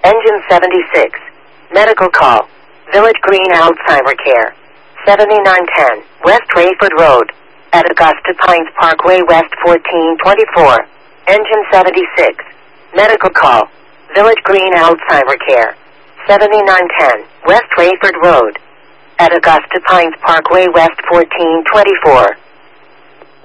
Engine 76. Medical call. Village Green Alzheimer Care. 7910 West Rayford Road. At Augusta Pines Parkway West 1424. Engine 76. Medical call. Village Green Alzheimer Care. 7910 West Rayford Road. At Augusta Pines Parkway West 1424.